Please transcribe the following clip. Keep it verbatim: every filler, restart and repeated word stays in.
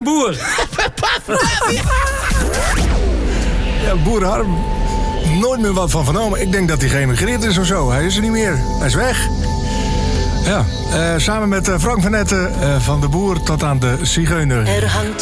boer. Ja, boer Harm. Nooit meer wat van vernomen. Ik denk dat hij geëmigreerd is of zo. Hij is er niet meer. Hij is weg. Ja, uh, samen met uh, Frank van Etten, uh, van de boer tot aan de zigeuner. Er hangt